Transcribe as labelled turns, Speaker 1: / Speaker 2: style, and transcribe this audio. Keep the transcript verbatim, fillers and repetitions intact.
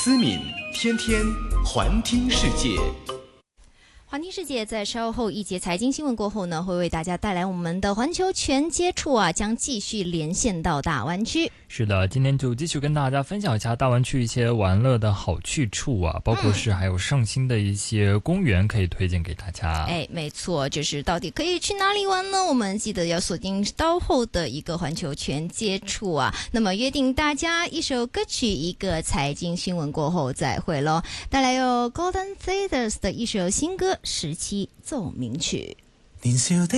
Speaker 1: 思敏，天天环听世界。
Speaker 2: 环听世界在稍后一节财经新闻过后呢，会为大家带来我们的环球全接触啊，将继续连线到大湾区。
Speaker 3: 是的，今天就继续跟大家分享一下大湾区一些玩乐的好去处啊，包括是还有上新的一些公园可以推荐给大家。
Speaker 2: 哎，没错，就是到底可以去哪里玩呢？我们记得要锁定稍后的一个环球全接触啊。那么约定大家一首歌曲，一个财经新闻过后再会咯。带来有 Golden Theatres 的一首新歌《十七奏鸣曲》。
Speaker 4: 年少的